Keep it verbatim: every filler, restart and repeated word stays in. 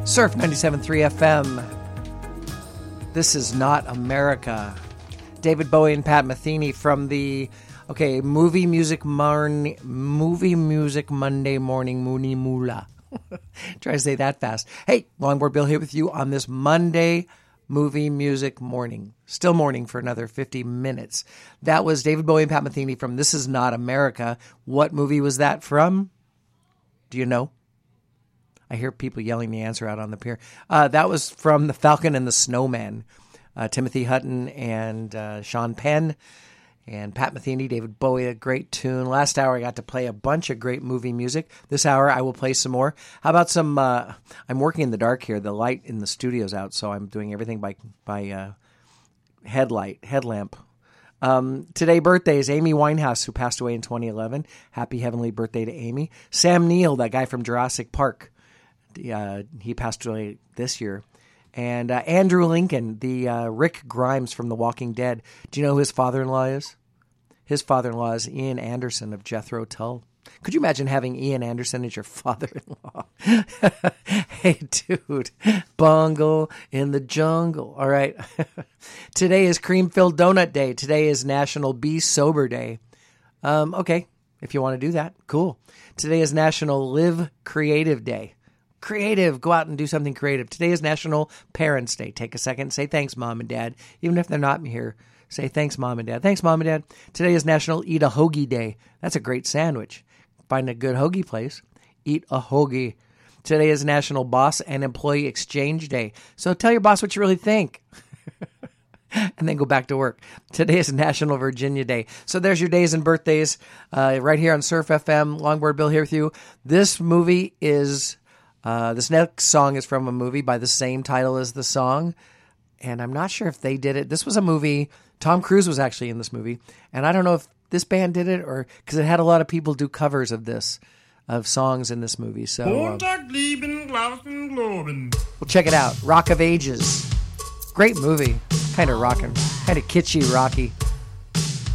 Surf ninety-seven point three F M. This is Not America. David Bowie and Pat Metheny from the okay movie music morn, movie music Monday morning Mooney Moolah. Try to say that fast. Hey, Longboard Bill here with you on this Monday movie music morning. Still morning for another fifty minutes. That was David Bowie and Pat Metheny from This Is Not America. What movie was that from? Do you know? I hear people yelling the answer out on the pier. Uh, that was from The Falcon and the Snowman. Uh, Timothy Hutton and uh, Sean Penn and Pat Metheny, David Bowie, a great tune. Last hour I got to play a bunch of great movie music. This hour I will play some more. How about some, uh, I'm working in the dark here. The light in the studio's out, so I'm doing everything by, by uh, headlight, headlamp. Um, today birthdays, Amy Winehouse, who passed away in twenty eleven. Happy heavenly birthday to Amy. Sam Neill, that guy from Jurassic Park. Uh, he passed away this year. And uh, Andrew Lincoln, the uh, Rick Grimes from The Walking Dead. Do you know who his father-in-law is? His father-in-law is Ian Anderson of Jethro Tull. Could you imagine having Ian Anderson as your father-in-law? Hey, dude, bungle in the jungle. All right. Today is Cream-Filled Donut Day. Today is National Be Sober Day. Um, okay, if you want to do that, cool. Today is National Live Creative Day. Creative. Go out and do something creative. Today is National Parents Day. Take a second. Say thanks, Mom and Dad. Even if they're not here, say thanks, Mom and Dad. Thanks, Mom and Dad. Today is National Eat a Hoagie Day. That's a great sandwich. Find a good hoagie place. Eat a hoagie. Today is National Boss and Employee Exchange Day. So tell your boss what you really think. And then go back to work. Today is National Virginia Day. So there's your days and birthdays uh, right here on Surf F M. Longboard Bill here with you. This movie is... Uh, this next song is from a movie by the same title as the song, and I'm not sure if they did it. This was a movie, Tom Cruise was actually in this movie, and I don't know if this band did it, or because it had a lot of people do covers of this, of songs in this movie, so uh, we'll check it out. Rock of Ages. Great movie. Kind of rockin', kind of kitschy, rocky.